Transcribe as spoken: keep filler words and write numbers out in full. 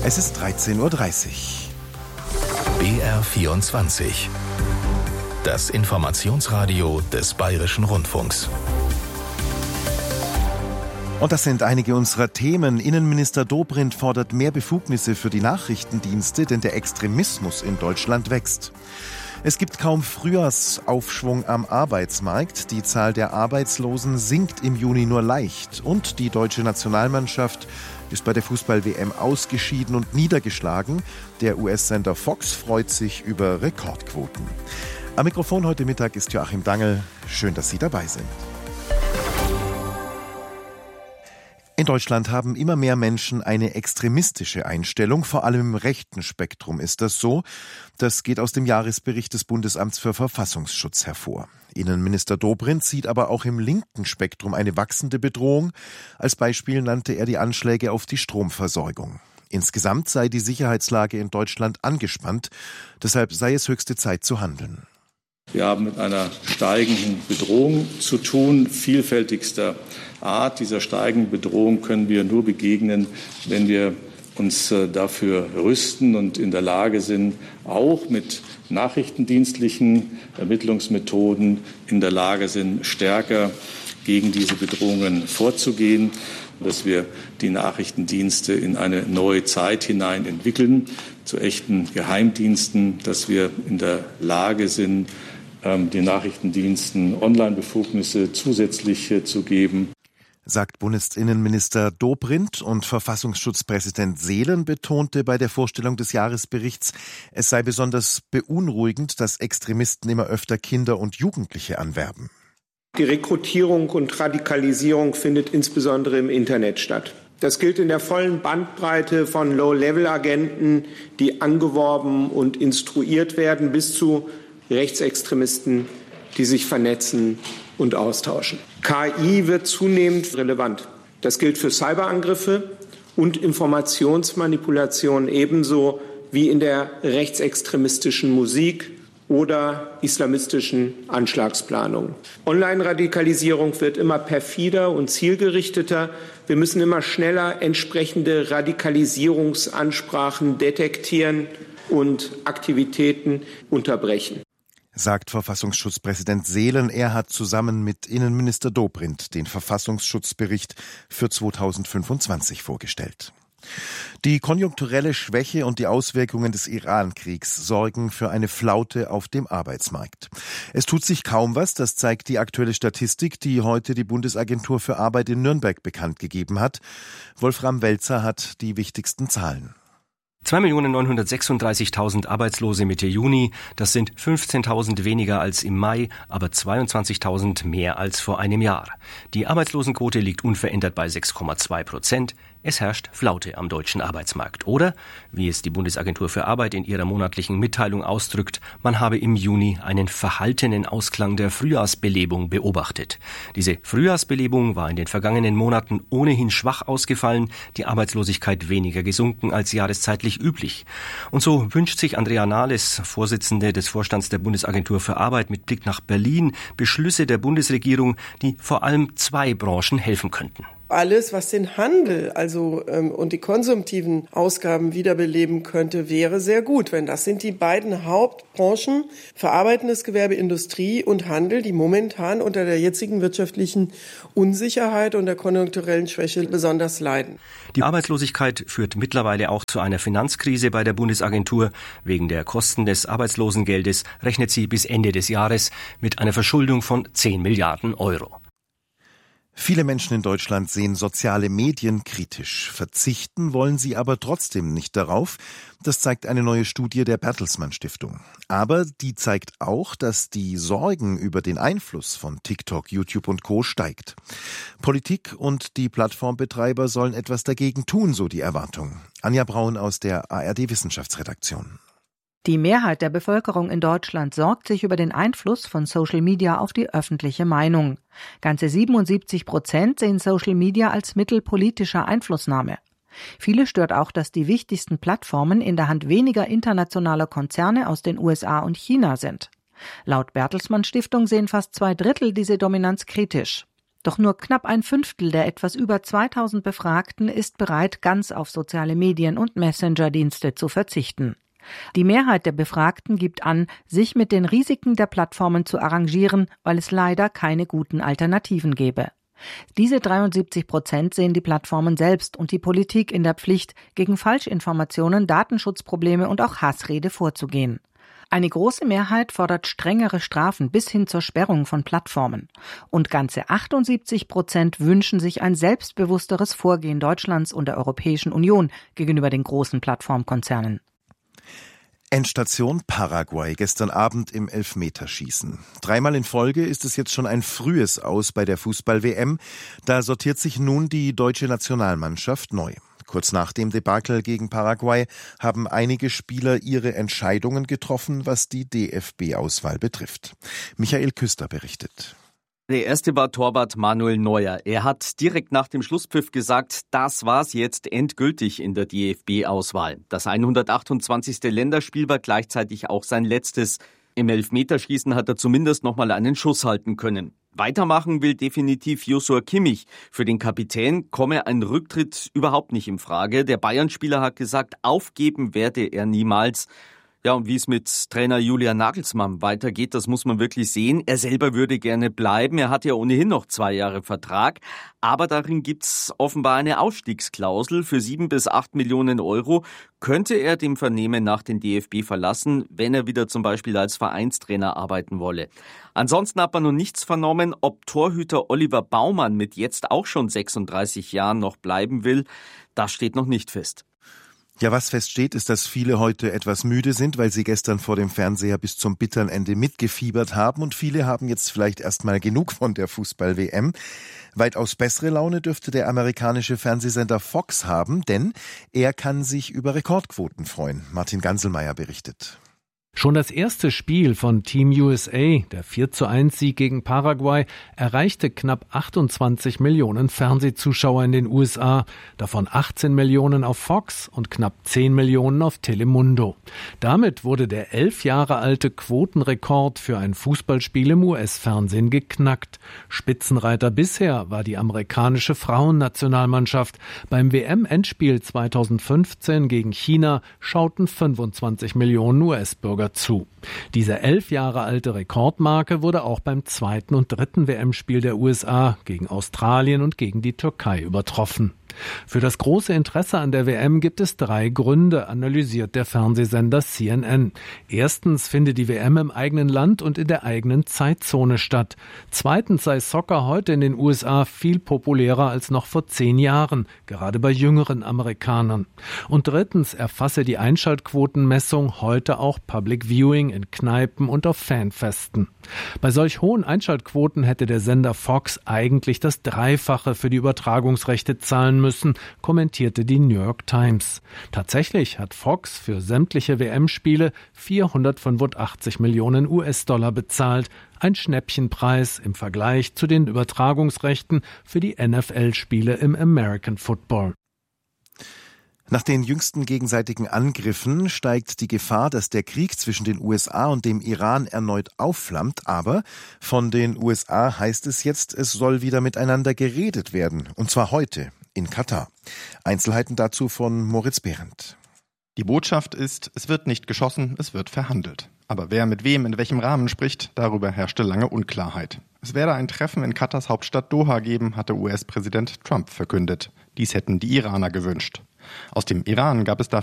Es ist dreizehn Uhr dreißig. B R vierundzwanzig. Das Informationsradio des Bayerischen Rundfunks. Und das sind einige unserer Themen. Innenminister Dobrindt fordert mehr Befugnisse für die Nachrichtendienste, denn der Extremismus in Deutschland wächst. Es gibt kaum Frühjahrsaufschwung am Arbeitsmarkt. Die Zahl der Arbeitslosen sinkt im Juni nur leicht. Und die deutsche Nationalmannschaft ist bei der Fußball-W M ausgeschieden und niedergeschlagen. Der U S-Sender Fox freut sich über Rekordquoten. Am Mikrofon heute Mittag ist Joachim Dangel. Schön, dass Sie dabei sind. In Deutschland haben immer mehr Menschen eine extremistische Einstellung, vor allem im rechten Spektrum ist das so. Das geht aus dem Jahresbericht des Bundesamts für Verfassungsschutz hervor. Innenminister Dobrindt sieht aber auch im linken Spektrum eine wachsende Bedrohung. Als Beispiel nannte er die Anschläge auf die Stromversorgung. Insgesamt sei die Sicherheitslage in Deutschland angespannt, deshalb sei es höchste Zeit zu handeln. Wir haben mit einer steigenden Bedrohung zu tun, vielfältigster Art. Dieser steigenden Bedrohung können wir nur begegnen, wenn wir uns dafür rüsten und in der Lage sind, auch mit nachrichtendienstlichen Ermittlungsmethoden in der Lage sind, stärker gegen diese Bedrohungen vorzugehen, dass wir die Nachrichtendienste in eine neue Zeit hinein entwickeln, zu echten Geheimdiensten, dass wir in der Lage sind, den Nachrichtendiensten Online-Befugnisse zusätzlich zu geben. Sagt Bundesinnenminister Dobrindt, und Verfassungsschutzpräsident Seelen betonte bei der Vorstellung des Jahresberichts, es sei besonders beunruhigend, dass Extremisten immer öfter Kinder und Jugendliche anwerben. Die Rekrutierung und Radikalisierung findet insbesondere im Internet statt. Das gilt in der vollen Bandbreite von Low-Level-Agenten, die angeworben und instruiert werden, bis zu Rechtsextremisten, die sich vernetzen und austauschen. K I wird zunehmend relevant. Das gilt für Cyberangriffe und Informationsmanipulation ebenso wie in der rechtsextremistischen Musik oder islamistischen Anschlagsplanung. Online-Radikalisierung wird immer perfider und zielgerichteter. Wir müssen immer schneller entsprechende Radikalisierungsansprachen detektieren und Aktivitäten unterbrechen. Sagt Verfassungsschutzpräsident Seelen. Er hat zusammen mit Innenminister Dobrindt den Verfassungsschutzbericht für zweitausendfünfundzwanzig vorgestellt. Die konjunkturelle Schwäche und die Auswirkungen des Iran-Kriegs sorgen für eine Flaute auf dem Arbeitsmarkt. Es tut sich kaum was, das zeigt die aktuelle Statistik, die heute die Bundesagentur für Arbeit in Nürnberg bekannt gegeben hat. Wolfram Welzer hat die wichtigsten Zahlen. zwei Millionen neunhundertsechsunddreißigtausend Arbeitslose Mitte Juni, das sind fünfzehntausend weniger als im Mai, aber zweiundzwanzigtausend mehr als vor einem Jahr. Die Arbeitslosenquote liegt unverändert bei sechs Komma zwei Prozent. Es herrscht Flaute am deutschen Arbeitsmarkt. Oder, wie es die Bundesagentur für Arbeit in ihrer monatlichen Mitteilung ausdrückt, man habe im Juni einen verhaltenen Ausklang der Frühjahrsbelebung beobachtet. Diese Frühjahrsbelebung war in den vergangenen Monaten ohnehin schwach ausgefallen, die Arbeitslosigkeit weniger gesunken als jahreszeitlich üblich. Und so wünscht sich Andrea Nahles, Vorsitzende des Vorstands der Bundesagentur für Arbeit, mit Blick nach Berlin Beschlüsse der Bundesregierung, die vor allem zwei Branchen helfen könnten. Alles, was den Handel also ähm, und die konsumtiven Ausgaben wiederbeleben könnte, wäre sehr gut. Wenn das sind die beiden Hauptbranchen, verarbeitendes Gewerbe, Industrie und Handel, die momentan unter der jetzigen wirtschaftlichen Unsicherheit und der konjunkturellen Schwäche besonders leiden. Die Arbeitslosigkeit führt mittlerweile auch zu einer Finanzkrise bei der Bundesagentur. Wegen der Kosten des Arbeitslosengeldes rechnet sie bis Ende des Jahres mit einer Verschuldung von zehn Milliarden Euro. Viele Menschen in Deutschland sehen soziale Medien kritisch. Verzichten wollen sie aber trotzdem nicht darauf. Das zeigt eine neue Studie der Bertelsmann Stiftung. Aber die zeigt auch, dass die Sorgen über den Einfluss von TikTok, YouTube und Co. steigt. Politik und die Plattformbetreiber sollen etwas dagegen tun, so die Erwartung. Anja Braun aus der A R D-Wissenschaftsredaktion. Die Mehrheit der Bevölkerung in Deutschland sorgt sich über den Einfluss von Social Media auf die öffentliche Meinung. Ganze siebenundsiebzig Prozent sehen Social Media als Mittel politischer Einflussnahme. Viele stört auch, dass die wichtigsten Plattformen in der Hand weniger internationaler Konzerne aus den U S A und China sind. Laut Bertelsmann Stiftung sehen fast zwei Drittel diese Dominanz kritisch. Doch nur knapp ein Fünftel der etwas über zweitausend Befragten ist bereit, ganz auf soziale Medien und Messenger-Dienste zu verzichten. Die Mehrheit der Befragten gibt an, sich mit den Risiken der Plattformen zu arrangieren, weil es leider keine guten Alternativen gäbe. Diese dreiundsiebzig Prozent sehen die Plattformen selbst und die Politik in der Pflicht, gegen Falschinformationen, Datenschutzprobleme und auch Hassrede vorzugehen. Eine große Mehrheit fordert strengere Strafen bis hin zur Sperrung von Plattformen. Und ganze achtundsiebzig Prozent wünschen sich ein selbstbewussteres Vorgehen Deutschlands und der Europäischen Union gegenüber den großen Plattformkonzernen. Endstation Paraguay gestern Abend im Elfmeterschießen. Dreimal in Folge ist es jetzt schon ein frühes Aus bei der Fußball-W M. Da sortiert sich nun die deutsche Nationalmannschaft neu. Kurz nach dem Debakel gegen Paraguay haben einige Spieler ihre Entscheidungen getroffen, was die D F B-Auswahl betrifft. Michael Küster berichtet. Der erste war Torwart Manuel Neuer. Er hat direkt nach dem Schlusspfiff gesagt, das war's jetzt endgültig in der D F B-Auswahl. Das hundertachtundzwanzigste Länderspiel war gleichzeitig auch sein letztes. Im Elfmeterschießen hat er zumindest noch mal einen Schuss halten können. Weitermachen will definitiv Joshua Kimmich. Für den Kapitän komme ein Rücktritt überhaupt nicht in Frage. Der Bayern-Spieler hat gesagt, aufgeben werde er niemals. Ja, und wie es mit Trainer Julian Nagelsmann weitergeht, das muss man wirklich sehen. Er selber würde gerne bleiben. Er hat ja ohnehin noch zwei Jahre Vertrag. Aber darin gibt's offenbar eine Ausstiegsklausel. Für sieben bis acht Millionen Euro könnte er dem Vernehmen nach den D F B verlassen, wenn er wieder zum Beispiel als Vereinstrainer arbeiten wolle. Ansonsten hat man noch nichts vernommen, ob Torhüter Oliver Baumann mit jetzt auch schon sechsunddreißig Jahren noch bleiben will. Das steht noch nicht fest. Ja, was feststeht, ist, dass viele heute etwas müde sind, weil sie gestern vor dem Fernseher bis zum bitteren Ende mitgefiebert haben und viele haben jetzt vielleicht erstmal genug von der Fußball-W M. Weitaus bessere Laune dürfte der amerikanische Fernsehsender Fox haben, denn er kann sich über Rekordquoten freuen. Martin Ganselmeier berichtet. Schon das erste Spiel von Team U S A, der vier zu eins Sieg gegen Paraguay, erreichte knapp achtundzwanzig Millionen Fernsehzuschauer in den U S A, davon achtzehn Millionen auf Fox und knapp zehn Millionen auf Telemundo. Damit wurde der elf Jahre alte Quotenrekord für ein Fußballspiel im U S-Fernsehen geknackt. Spitzenreiter bisher war die amerikanische Frauennationalmannschaft. Beim W M-Endspiel zweitausendfünfzehn gegen China schauten fünfundzwanzig Millionen U S-Bürger zu. Diese elf Jahre alte Rekordmarke wurde auch beim zweiten und dritten W M-Spiel der U S A gegen Australien und gegen die Türkei übertroffen. Für das große Interesse an der W M gibt es drei Gründe, analysiert der Fernsehsender C N N. Erstens findet die W M im eigenen Land und in der eigenen Zeitzone statt. Zweitens sei Soccer heute in den U S A viel populärer als noch vor zehn Jahren, gerade bei jüngeren Amerikanern. Und drittens erfasse die Einschaltquotenmessung heute auch Public Viewing in Kneipen und auf Fanfesten. Bei solch hohen Einschaltquoten hätte der Sender Fox eigentlich das Dreifache für die Übertragungsrechte zahlen müssen, kommentierte die New York Times. Tatsächlich hat Fox für sämtliche W M-Spiele vierhundertfünfundachtzig Millionen U S-Dollar bezahlt, ein Schnäppchenpreis im Vergleich zu den Übertragungsrechten für die N F L-Spiele im American Football. Nach den jüngsten gegenseitigen Angriffen steigt die Gefahr, dass der Krieg zwischen den U S A und dem Iran erneut aufflammt. Aber von den U S A heißt es jetzt, es soll wieder miteinander geredet werden. Und zwar heute in Katar. Einzelheiten dazu von Moritz Behrendt. Die Botschaft ist, es wird nicht geschossen, es wird verhandelt. Aber wer mit wem in welchem Rahmen spricht, darüber herrschte lange Unklarheit. Es werde ein Treffen in Katars Hauptstadt Doha geben, hatte U S-Präsident Trump verkündet. Dies hätten die Iraner gewünscht. Aus dem Iran gab es dafür